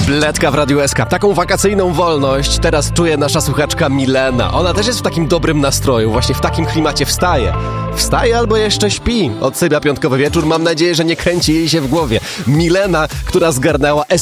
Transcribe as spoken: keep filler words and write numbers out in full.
Bledka w Radiu S K. Taką wakacyjną wolność teraz czuje nasza słuchaczka Milena. Ona też jest w takim dobrym nastroju, właśnie w takim klimacie wstaje. Wstaje albo jeszcze śpi. Odsypia piątkowy wieczór. Mam nadzieję, że nie kręci jej się w głowie. Milena, która zgarnęła